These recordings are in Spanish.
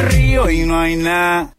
Río y no hay nada.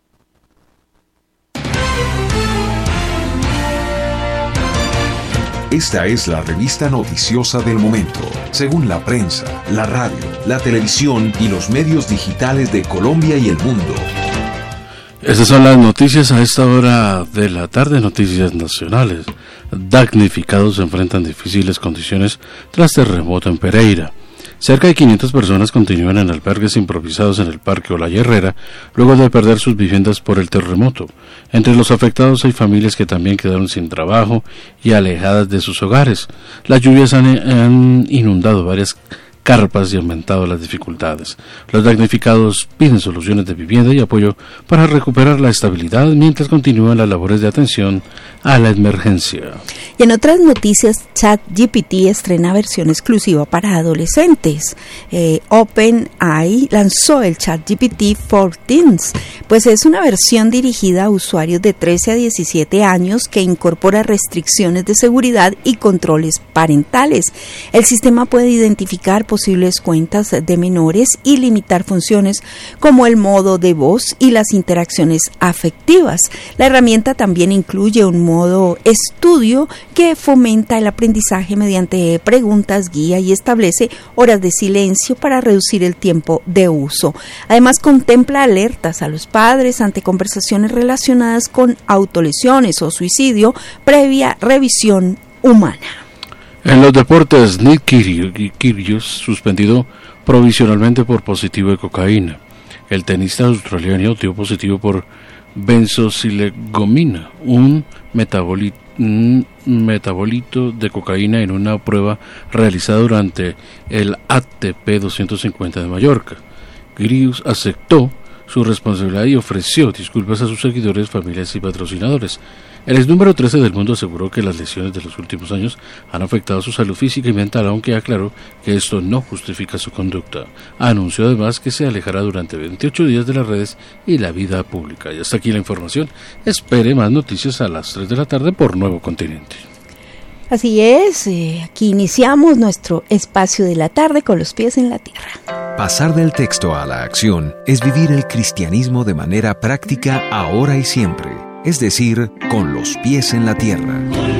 Esta es la revista noticiosa del momento, según la prensa, la radio, la televisión y los medios digitales de Colombia y el mundo. Estas son las noticias a esta hora de la tarde, noticias nacionales. Damnificados enfrentan difíciles condiciones tras terremoto en Pereira. Cerca de 500 personas continúan en albergues improvisados en el Parque Olaya Herrera luego de perder sus viviendas por el terremoto. Entre los afectados hay familias que también quedaron sin trabajo y alejadas de sus hogares. Las lluvias han inundado varias carpas y aumentado las dificultades. Los damnificados piden soluciones de vivienda y apoyo para recuperar la estabilidad mientras continúan las labores de atención a la emergencia. Y en otras noticias, ChatGPT estrena versión exclusiva para adolescentes. OpenAI lanzó el ChatGPT for Teens, pues es una versión dirigida a usuarios de 13 a 17 años que incorpora restricciones de seguridad y controles parentales. El sistema puede identificar posibles cuentas de menores y limitar funciones como el modo de voz y las interacciones afectivas. La herramienta también incluye un modo estudio que fomenta el aprendizaje mediante preguntas guía y establece horas de silencio para reducir el tiempo de uso. Además, contempla alertas a los padres ante conversaciones relacionadas con autolesiones o suicidio previa revisión humana. En los deportes, Nick Kyrgios suspendido provisionalmente por positivo de cocaína. El tenista australiano dio positivo por benzosilegomina, un metabolito de cocaína en una prueba realizada durante el ATP 250 de Mallorca. Kyrgios aceptó su responsabilidad y ofreció disculpas a sus seguidores, familiares y patrocinadores. El ex número 13 del mundo aseguró que las lesiones de los últimos años han afectado su salud física y mental, aunque aclaró que esto no justifica su conducta. Anunció además que se alejará durante 28 días de las redes y la vida pública. Y hasta aquí la información. Espere más noticias a las 3 de la tarde por Nuevo Continente. Así es, aquí iniciamos nuestro espacio de la tarde con los pies en la tierra. Pasar del texto a la acción es vivir el cristianismo de manera práctica ahora y siempre, es decir, con los pies en la tierra.